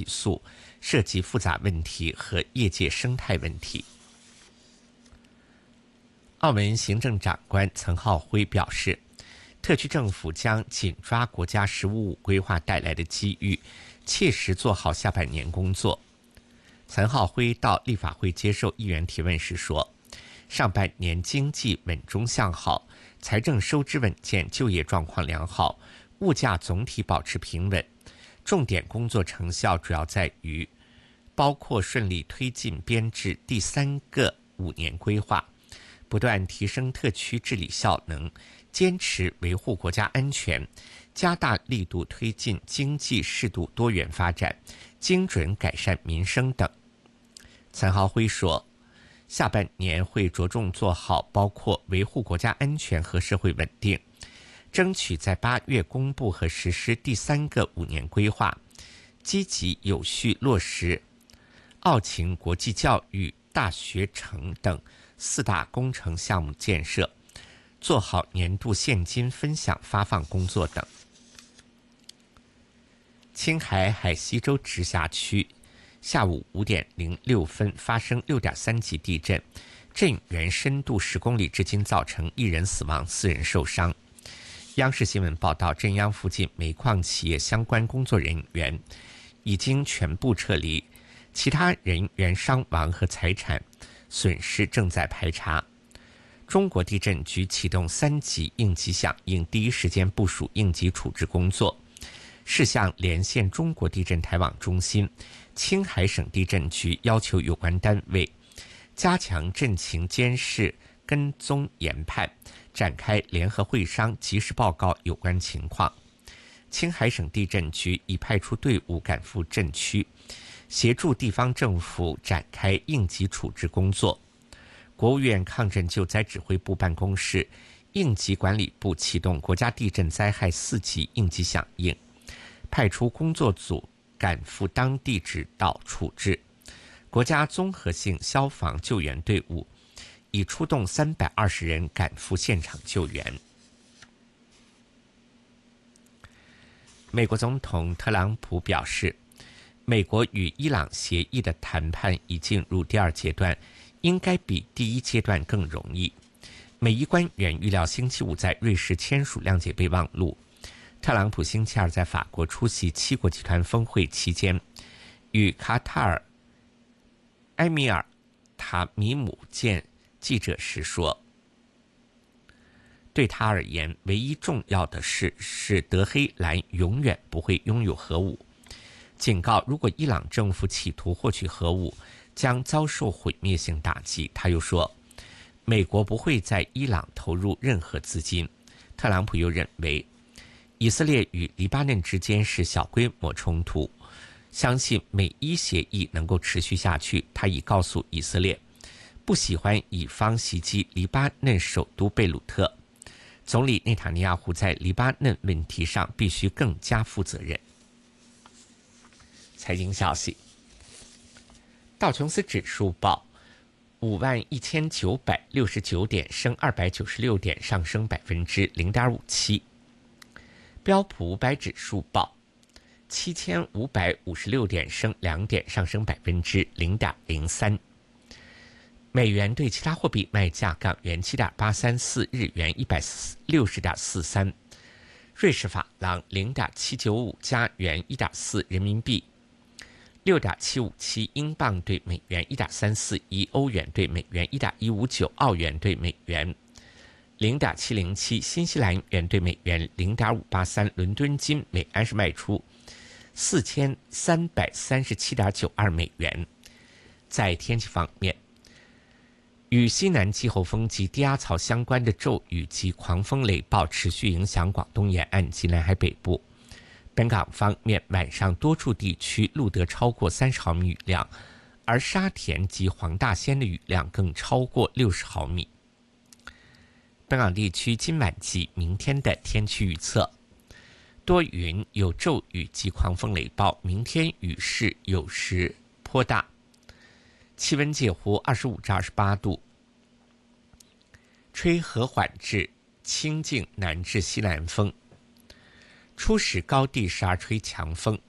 肃，涉及复杂问题和业界生态问题。澳门行政长官岑浩辉表示，特区政府将紧抓国家“十五五”规划带来的机遇，切实做好下半年工作。岑浩辉到立法会接受议员提问时说，上半年经济稳中向好，财政收支稳健，就业状况良好，物价总体保持平稳。重点工作成效主要在于包括顺利推进编制第3个5年规划，不断提升特区治理效能，坚持维护国家安全，加大力度推进经济适度多元发展，精准改善民生等。岑浩辉说，下半年会着重做好包括维护国家安全和社会稳定，争取在8月公布和实施第3个5年规划，积极有序落实澳勤国际教育大学城等4大工程项目建设，做好年度现金分享发放工作等。青海海西州直辖区下午5点06分发生6.3级地震，震源深度10公里，至今造成1人死亡，4人受伤。央视新闻报道，震央附近煤矿企业相关工作人员已经全部撤离，其他人员伤亡和财产损失正在排查。中国地震局启动3级应急响应，第一时间部署应急处置工作，事项连线中国地震台网中心。青海省地震局要求有关单位加强震情监视、跟踪研判，展开联合会商，及时报告有关情况。青海省地震局已派出队伍赶赴震区，协助地方政府展开应急处置工作。国务院抗震救灾指挥部办公室、应急管理部启动国家地震灾害4级应急响应，派出工作组赶赴当地指导处置。国家综合性消防救援队伍已出动320人赶赴现场救援。美国总统特朗普表示，美国与伊朗协议的谈判已进入第2阶段，应该比第1阶段更容易。美伊官员预料星期5在瑞士签署谅解备忘录。特朗普星期2在法国出席7国集团峰会期间，与卡塔尔埃米尔塔米姆见记者时说，对他而言，唯一重要的事是德黑兰永远不会拥有核武，警告如果伊朗政府企图获取核武，将遭受毁灭性打击。他又说，美国不会在伊朗投入任何资金。特朗普又认为，以色列与黎巴嫩之间是小规模冲突，相信美伊协议能够持续下去。他已告诉以色列，不喜欢以方袭击黎巴嫩首都贝鲁特。总理内塔尼亚胡在黎巴嫩问题上必须更加负责任。财经消息，道琼斯指数报51969点，升296点，上升0.57%。标普500指数报7556点，升2点，上升0.03%。美元对其他货币卖价：港元7.834，日元160.43，瑞士法郎0.795，加元1.4，人民币6.757，英镑对美元1.341，欧元对美元1.159，澳元对美元0.707，新西兰元对美元0.583，伦敦金每安士卖出4337.92美元。在天气方面，与西南季候风及低压槽相关的骤雨及狂风雷暴持续影响广东沿岸及南海北部。本港方面，晚上多处地区录得超过30毫米雨量，而沙田及黄大仙的雨量更超过60毫米。本港地区今晚及明天的天气预测：多云，有骤雨及狂风雷暴，明天雨势有时颇大，气温介乎25至28度，吹和缓至清劲南至西南风，初时高地时而吹强风，